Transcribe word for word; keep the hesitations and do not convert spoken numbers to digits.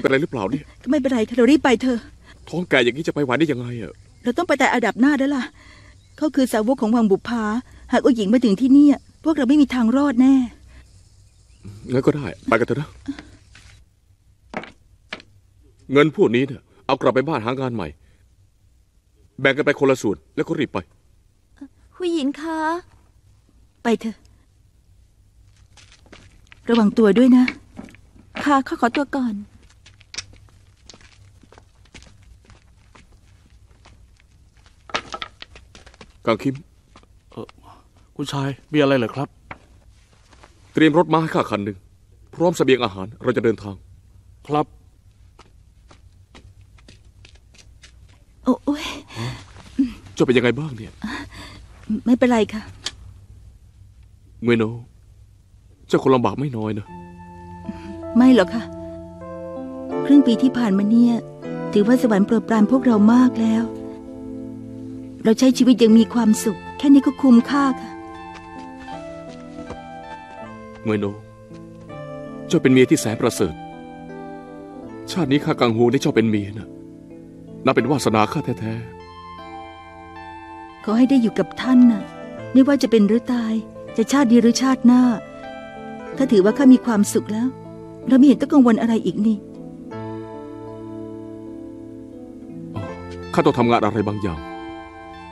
เป็นไรหรือเปล่าเนี่ยไม่เป็นไรค่ะเรารีบไปเถอะท้องแก่อย่างนี้จะไปไหวได้ยังไงอะเราต้องไปแต่อันดับหน้าแล้วล่ะเขาคือสาวกของวังบุพภาหากองค์หญิงมาถึงที่นี่พวกเราไม่มีทางรอดแน่งั้นก็ได้ไปกันเถอะนะเงินพวกนี้เนี่ยเอากลับไปบ้านหางานใหม่แบ่งกันไปคนละส่วนแล้วก็รีบไปผู้หญิงคะไปเถอะระวังตัวด้วยนะค่ะข้าขอตัวก่อนกังคิมเออคุณชายมีอะไรเหรอครับเตรียมรถม้าให้ข้าคันหนึ่งพร้อมเสบียงอาหารเราจะเดินทางครับโอ้ยจะเป็นยังไงบ้างเนี่ยไม่เป็นไรค่ะเมโนเจ้าคนลำบากไม่น้อยนะไม่หรอกค่ะครึ่งปีที่ผ่านมาเนี่ยถือว่าสวรรค์โปรดปรานพวกเรามากแล้วเราใช้ชีวิตยังมีความสุขแค่นี้ก็คุ้มค่าค่ะเมโนเจ้าเป็นเมียที่แสนประเสริฐชาตินี้ข้ากังวลได้เจ้าเป็นเมียนะนับเป็นวาสนาข้าแท้ๆขอให้ได้อยู่กับท่านน่ะไม่ว่าจะเป็นหรือตายจะชาตินี้หรือชาติหน้าถ้าถือว่าข้ามีความสุขแล้วเราไม่เห็นต้องกังวลอะไรอีกนี่ข้าต้องทำงานอะไรบางอย่าง